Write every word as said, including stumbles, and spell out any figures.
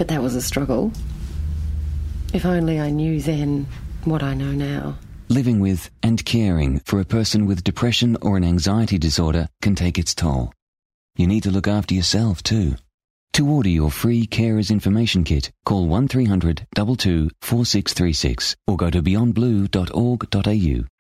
But that was a struggle. If only I knew then what I know now. Living with and caring for a person with depression or an anxiety disorder can take its toll. You need to look after yourself too. To order your free Carers Information Kit, call one three hundred two two four six three six or go to beyond blue dot org dot a u.